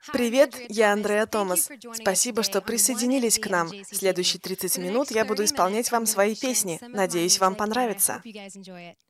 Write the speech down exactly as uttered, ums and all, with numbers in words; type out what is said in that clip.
Привет, я Андреа Томас. Спасибо, что присоединились к нам. Следующие тридцать минут я буду исполнять вам свои песни. Надеюсь, вам понравится.